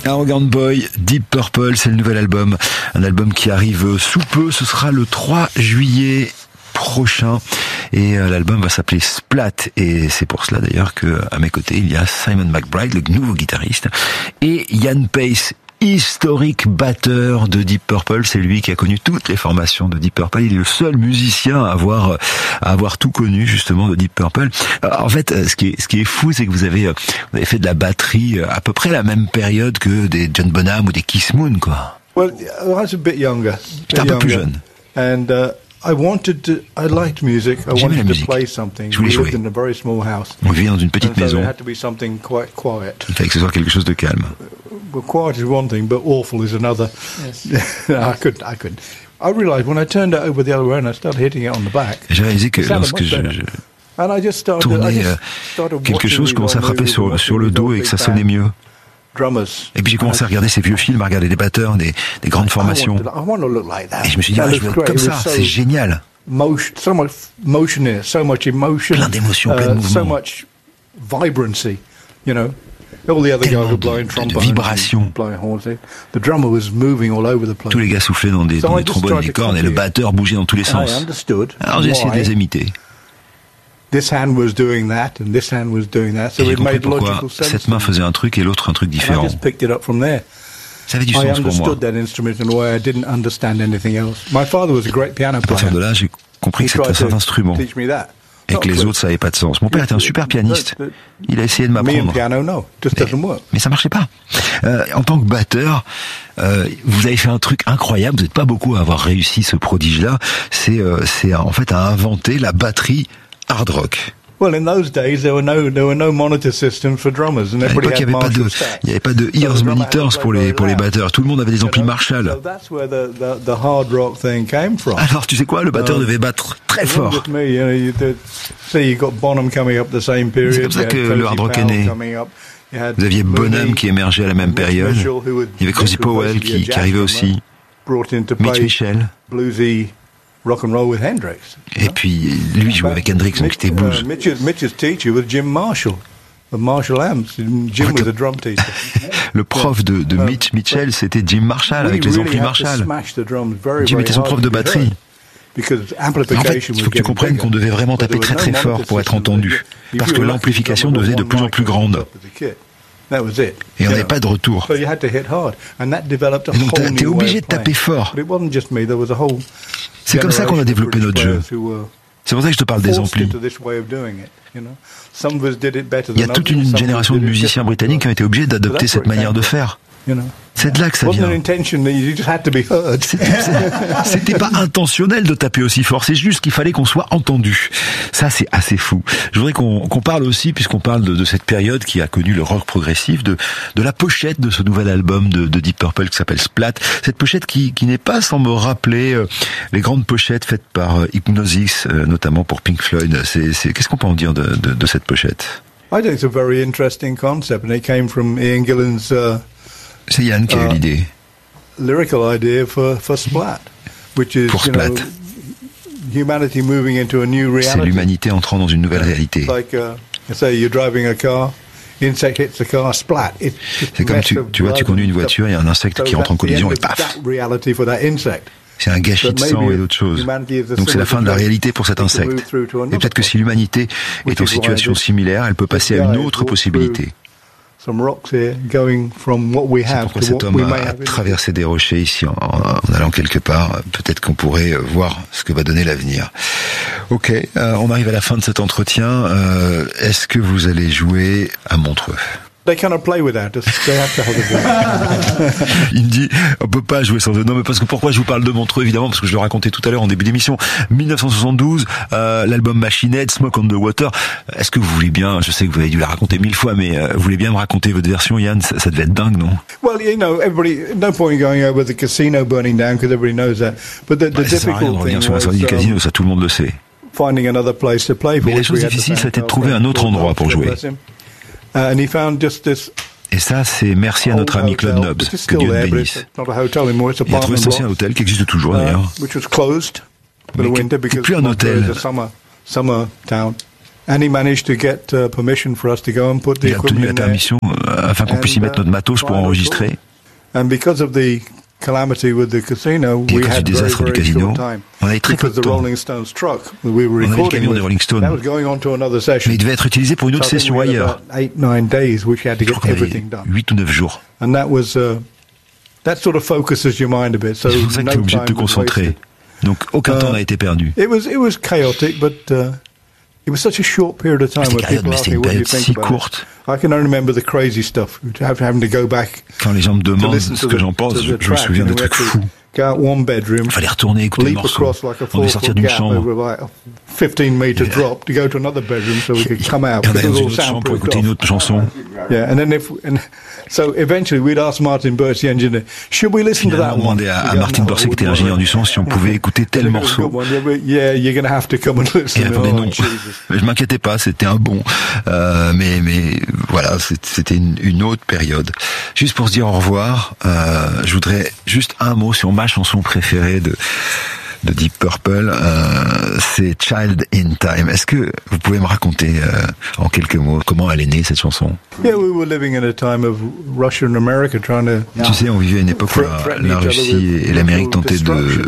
Arrogant Boy, Deep Purple, c'est le nouvel album. Un album qui arrive sous peu, ce sera le 3 juillet prochain. Et l'album va s'appeler Splat. Et c'est pour cela d'ailleurs que à mes côtés, il y a Simon McBride, le nouveau guitariste, et Ian Pace, historique batteur de Deep Purple. C'est lui qui a connu toutes les formations de Deep Purple. Il est le seul musicien à avoir tout connu justement de Deep Purple. En fait, ce qui est fou, c'est que vous avez fait de la batterie à peu près la même période que des John Bonham ou des Kiss Moon, quoi. Well, I was a bit younger. J'étais un peu plus jeune. And I liked music. I J'aimais la wanted to musique. play something. Je voulais We jouer. lived in a very small house. On vivait dans une petite And so maison. it had to be something quite quiet. Il fallait que ce soit quelque chose de calme. Well, quiet is one thing, but awful is another. Yes. I couldn't. I realised when I turned it over the other way and I started hitting it on the back. J'ai réalisé que It sounded lorsque much je better. And I just started. tournais started quelque watching chose, je commençais à these old frapper movies, sur le dos et que ça sonnait mieux. Drummers. Et puis j'ai commencé à regarder ces vieux films, à regarder des batteurs, des grandes formations. I want to look like that. Et je me suis dit, That je veux looks être great. comme It ça, was so c'est génial. so much motion in it, so much emotion. Plein d'émotions, plein de So mouvements. much vibrancy, you know. All the other guys Tellement were blowing de trombones, vibrations. blowing horns. The drummer was moving all over the place. Tous les gars soufflaient dans des So I just trombones, tried des to cornes, et le copy it. batteur bougeait dans tous les And I sens. understood Alors j'ai essayé de les why imiter. this hand was doing that and this hand was doing that, so Et j'ai it compris made pourquoi logical sense. cette main faisait un truc et l'autre un truc And I différent. just picked it up from there. Ça avait du I sens pour moi. understood that instrument in a way I didn't understand anything else. My father was a great piano À partir de player. là, j'ai compris He que c'était tried cet to instrument teach me that. et Not que les clear. autres, ça n'avait pas de sens. Mon père était un super pianiste. Il a essayé de Me and m'apprendre. piano, no, just doesn't work. Mais ça marchait pas. En tant que batteur, vous avez fait un truc incroyable. Vous n'êtes pas beaucoup à avoir réussi ce prodige-là. C'est en fait à inventer la batterie hard rock. Well, in those days, there were no monitor systems for drummers, and À everybody l'époque, il had n'y Marshall stacks. avait pas de ears monitors pour les batteurs. Tout le monde avait des amplis Marshall. So that's where the hard rock thing came from. Alors, tu sais quoi, le batteur devait battre très It wasn't fort. just me, you know, you got Bonham coming up the same period. C'est comme ça you had que le Cozy hard rock est Powell né. coming up, you had Vous aviez Bonham Mooney, qui émergeait à la même Mitch période. Mitchell, who had- Il y avait Cozy Mitch was Powell basically a qui jazz arrivait drummer, aussi. brought in to Mitch play Mitchell. bluesy rock and roll with Hendrix. Et puis, lui jouait avec Hendrix, donc c'était blues. Mitch's teacher was Jim Marshall, of Marshall Amps. Jim was a drum teacher. Le prof de Mitch Mitchell, c'était Jim Marshall, avec les amplis Marshall. Jim était son prof de batterie. En fait, il faut que tu comprennes qu'on devait vraiment taper très très fort pour être entendu, parce que l'amplification devenait de plus en plus grande. Et on n'avait pas de retour. Et donc t'es obligé de taper fort. C'est comme ça qu'on a développé notre jeu. C'est pour ça que je te parle des amplis. Il y a toute une génération de musiciens britanniques qui ont été obligés d'adopter cette manière de faire. C'est de là que ça vient. C'était pas intentionnel de taper aussi fort, c'est juste qu'il fallait qu'on soit entendu. Ça, c'est assez fou. Je voudrais qu'on parle aussi, puisqu'on parle de cette période qui a connu le rock progressif, de la pochette de ce nouvel album de Deep Purple qui s'appelle Splat. Cette pochette qui n'est pas sans me rappeler les grandes pochettes faites par Hipgnosis, notamment pour Pink Floyd. Qu'est-ce qu'on peut en dire de cette pochette? I think it's a very interesting concept, and it came from Ian Gillan's c'est Yann qui a eu l'idée. Lyrical idea for Splat, which is, pour Splat. Humanity moving into a new reality. C'est l'humanité entrant dans une nouvelle réalité. Like, say you're driving a car, insect hits the car, splat. C'est comme tu vois, tu conduis une voiture, il y a un insecte qui rentre en collision et paf. C'est un gâchis de sang et d'autres choses. Donc c'est la fin de la réalité pour cet insecte. Et peut-être que si l'humanité est en situation similaire, elle peut passer à une autre possibilité. C'est pourquoi cet homme a traversé des rochers ici en allant quelque part. Peut-être qu'on pourrait voir ce que va donner l'avenir. Ok, on arrive à la fin de cet entretien. Est-ce que vous allez jouer à Montreux? They cannot play without us. They have to hold us. Il me dit, on peut pas jouer sans eux. Non, mais parce que pourquoi je vous parle de Montreux, évidemment, parce que je le racontais tout à l'heure en début d'émission. 1972, l'album Machine Head, Smoke on the Water. Est-ce que vous voulez bien, je sais que vous avez dû la raconter 1000 fois, mais vous voulez bien me raconter votre version, Yann? Ça devait être dingue, non? Well, you know, no point in going over the casino burning down because everybody knows that. But the ça sert à rien de difficult revenir thing sur l'incendie du casino, ça tout le monde le sait. finding another place to play for. Mais la chose difficile, c'était de trouver un autre endroit pour jouer. And he found just this. Et ça, c'est merci à notre ami Claude Nobbs, que Dieu le bénisse. Il a trouvé cet ancien hôtel qui existe toujours d'ailleurs. Mais qui n'est plus un hôtel. And he managed to get permission for us to go and put the Il a obtenu equipment la in there. permission afin qu'on puisse y mettre notre matos pour enregistrer. And because of the calamity with the casino, Et à we cause du had very, désastre du very casino, short time. on avait très peu Because de the temps. Rolling Stones truck that we were On avait le recording camion des with, Rolling Stones. that was going on to another session. Mais il devait être utilisé pour une autre So I think session we had ailleurs. about 8-9 days, which we had to Je crois get qu'on avait everything done. 8 ou 9 jours. And that was that sort of focuses your mind a bit. So C'est pour ça que tu es no obligé de te time was concentrer. wasted. Donc aucun temps n'a été perdu. It was chaotic, but it was such a short period of time C'était where période, people mais ask c'était me, une what do you période si think about courte. it? I can only remember the crazy stuff, having to go back Quand les gens me to demandent listen ce to que the, j'en pense, to je the me track, souviens and de we had trucs to fous. go out one bedroom, Il fallait retourner écouter le leap morceau. across like a On devait 4-foot sortir d'une gap chambre. over like a 15-meter drop to go to another bedroom so we could come out. Et on because allait it dans was une all autre chambre pour soundproofed écouter une off. autre chanson. Yeah, and so eventually we'd ask Martin Birch, the engineer, should we listen to Finalement, that on one? demandait à He goes, Martin "No, Borsec, qui était I wouldn't ingénieur worry." du son, si on pouvait écouter tel He goes, morceau. "Good one, yeah, you're going to have to come and Il listen." répondait Oh, non. Jesus. Mais je m'inquiétais pas, c'était un bon. Mais voilà, c'était une autre période. Juste pour se dire au revoir, je voudrais juste un mot sur ma chanson préférée de Deep Purple, c'est Child in Time. Est-ce que vous pouvez me raconter en quelques mots comment elle est née, cette chanson? Yeah, we were living in a time of Russia and America trying to Tu sais, on vivait à une époque où la Russie et l'Amérique tentaient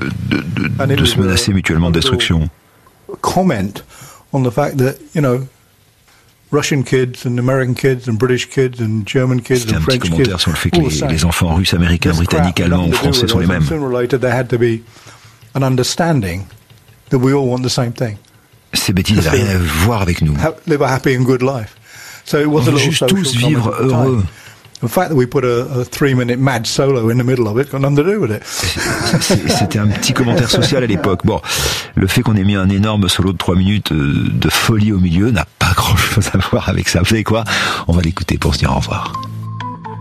de se menacer mutuellement de destruction. comment on the fact that, Russian kids and American kids and British kids and German kids C'était and un petit French kids, commentaire sur le fait que all the same. les enfants russes, américains, This britanniques, crap had allemands ou nothing to do français with sont les us, mêmes. and sooner or later there had to be an understanding that we all want the same thing. Ces bêtises n'avaient rien à voir avec nous. Live a happy and good life. So it was On a veut little juste social tous vivre comment at the time. heureux. The fact that we put a 3-minute mad solo in the middle of it got nothing to do with it. C'était un petit commentaire social à l'époque. Bon, le fait qu'on ait mis un énorme solo de 3 minutes de folie au milieu n'a pas grand chose à voir avec ça. Vous savez quoi? On va l'écouter pour se dire au revoir.